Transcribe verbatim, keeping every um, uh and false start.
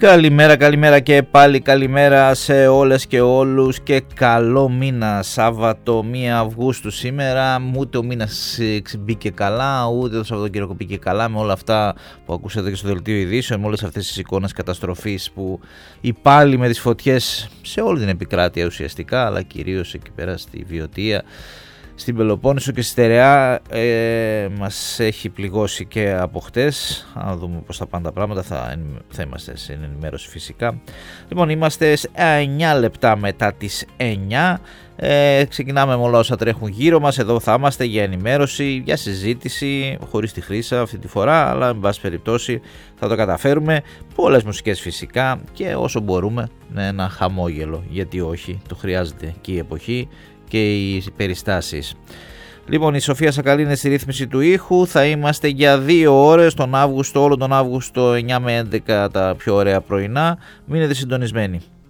Καλημέρα, καλημέρα και πάλι καλημέρα σε όλες και όλους και καλό μήνα. Σάββατο πρώτη Αυγούστου σήμερα, ούτε ο μήνας μπήκε καλά, ούτε το Σαββατοκύριακο μπήκε καλά, με όλα αυτά που ακούσατε και στο δελτίο ειδήσεων, με όλες αυτές τις εικόνες καταστροφής που οι πάλι με τις φωτιές σε όλη την επικράτεια ουσιαστικά, αλλά κυρίως εκεί πέρα στη Βιωτία, στην Πελοπόννησο και στη Στερεά ε, μας έχει πληγώσει και από χτες. Αν δούμε πως θα πάνε τα πράγματα, θα, θα είμαστε σε ενημέρωση φυσικά. Λοιπόν, είμαστε εννιά λεπτά μετά τις εννιά. Ε, ξεκινάμε με όλα όσα τρέχουν γύρω μας. Εδώ θα είμαστε για ενημέρωση, για συζήτηση, χωρίς τη Χρύσα αυτή τη φορά, αλλά εν πάση περιπτώσει θα το καταφέρουμε. Πολλές μουσικές φυσικά και όσο μπορούμε ένα χαμόγελο, γιατί όχι, το χρειάζεται και η εποχή και οι περιστάσεις. Λοιπόν, η Σοφία Σακαλή είναι στη ρύθμιση του ήχου. Θα είμαστε για δύο ώρες τον Αύγουστο, όλο τον Αύγουστο εννιά με έντεκα τα πιο ωραία πρωινά. Μείνετε συντονισμένοι.